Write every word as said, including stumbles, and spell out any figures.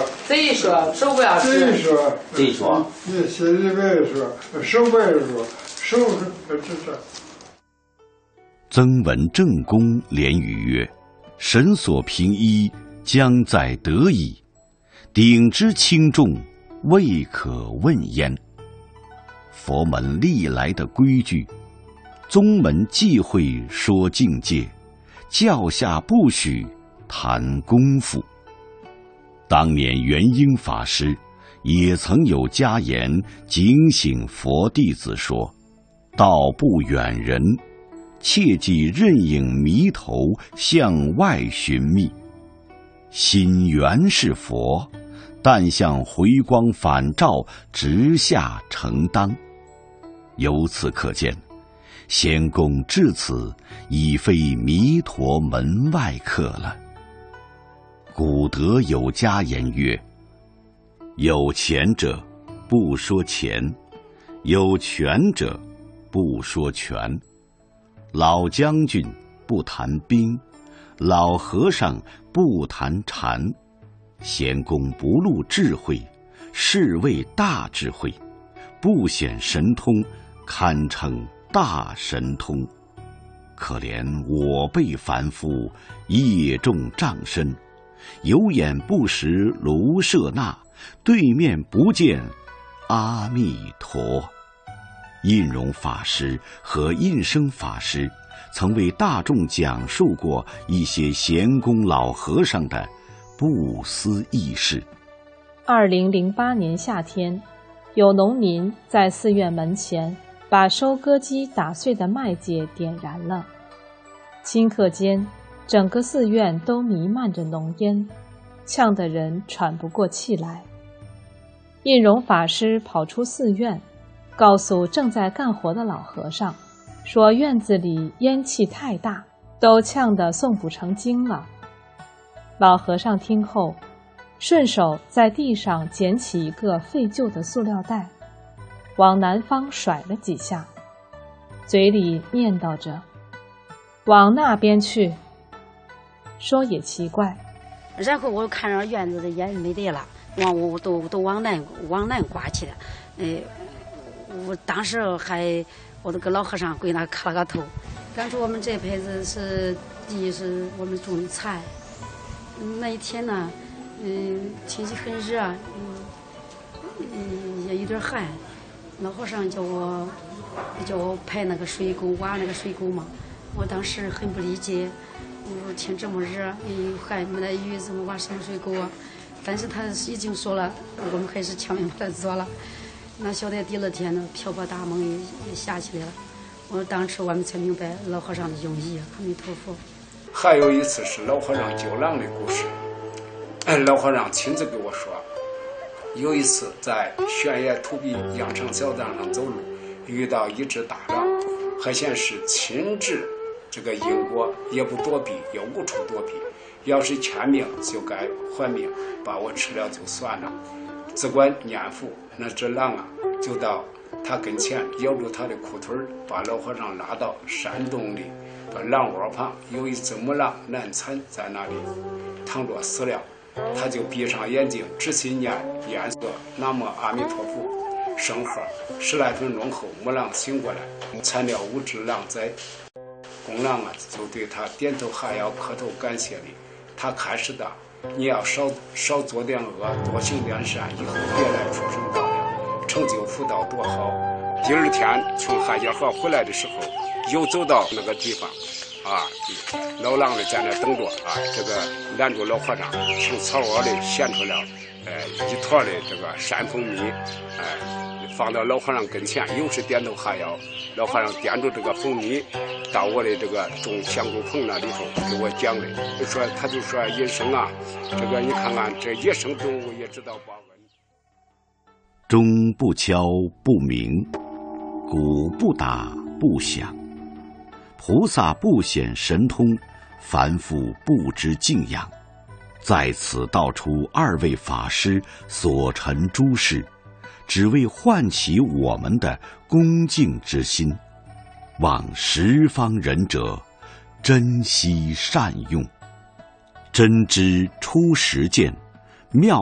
贼说手不要吃。 贼说， 贼说， 你心里边说，手不要说，手是这这。 曾闻正公连语曰：“神所平一，将在得矣。鼎之轻重，未可问焉。”佛门历来的规矩，宗门忌讳说境界，教下不许谈功夫。当年元婴法师也曾有家言警醒佛弟子说：“道不远人，切忌任影迷头向外寻觅。心原是佛，但向回光返照直下承当。”由此可见，仙公至此已非弥陀门外客了。古德有家言曰：“有钱者不说钱，有权者不说权。老将军不谈兵，老和尚不谈禅。仙公不露智慧，是谓大智慧；不显神通，堪称大神通。可怜我辈凡夫，业重障身，有眼不识卢舍那，对面不见阿弥陀。”印容法师和印生法师曾为大众讲述过一些闲公老和尚的不思议事。 二零零八年夏天，有农民在寺院门前把收割机打碎的麦秸点燃了，顷刻间，整个寺院都弥漫着浓烟，呛得人喘不过气来。印容法师跑出寺院，告诉正在干活的老和尚，说院子里烟气太大，都呛得诵不成经了。老和尚听后，顺手在地上捡起一个废旧的塑料袋，往南方甩了几下，嘴里念叨着：“往那边去。”说也奇怪。 然后我看着院子的烟没得了，往我都都往南往南刮去了。呃，我当时还我那个老和尚跪那磕了个头。当初我们这辈子是地是我们种的菜，那一天呢，嗯，天气很热，嗯，嗯也有点寒。老和尚叫我叫我排那个水沟，挖那个水沟嘛。我当时很不理解，我说天这么热，又寒没得雨，怎么挖什么水沟啊？但是他已经说了，我们还是强行把它做了。那晓得第二天呢，瓢泼大梦也也下起来了。我当时我们才明白老和尚的用意。阿弥陀佛。 还有一次是老和尚救狼的故事，老和尚亲自给我说，有一次在悬崖土壁羊肠小道上走路，遇到一只大狼，还显是亲至这个因果，也不躲避，也无处躲避，要是欠命就该还命，把我吃了就算了。只管念佛，那只狼啊就到他跟前，咬住他的裤腿，把老和尚拉到山洞里，把狼窝旁有一只母狼难产在那里躺着死了，他就闭上眼睛，仔细念念诵南无阿弥陀佛圣号。十来分钟后，母狼醒过来，产了五只狼崽。公狼啊就对他点头哈腰，磕头感谢礼。他开始的，你要少少做点恶，多行点善，以后别来畜生道了，成就福道多好。第二天从汉家河回来的时候，又走到那个地方，啊，老狼的在那等着啊，这个拦住老和尚，从草窝里衔出了，呃，一坨的这个山蜂蜜，哎、呃，放到老和尚跟前，又是点头哈腰。老和尚点住这个蜂蜜，到我的这个种香菇棚那里头给我讲的，就说他就说医生啊，这个你看看这野生动物也知道报恩。 钟不敲不鸣，鼓不打不响，菩萨不显神通，凡夫不知敬仰。在此道出二位法师所陈诸事，只为唤起我们的恭敬之心，望十方仁者珍惜善用。真知出实践，妙